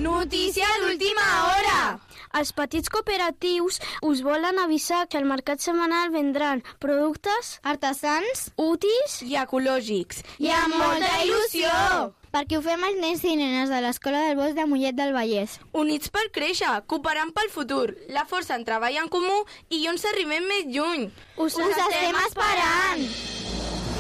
Notícia d'última hora! Els petits cooperatius us volen avisar que al mercat setmanal vendran productes artesans, útils i ecològics. I amb molta il·lusió! Perquè ho fem els nens i nenes de l'Escola del Bosc de Mollet del Vallès. Units per créixer, cooperant pel futur, la força en treball en comú i junts arribem més lluny. Us estem esperant!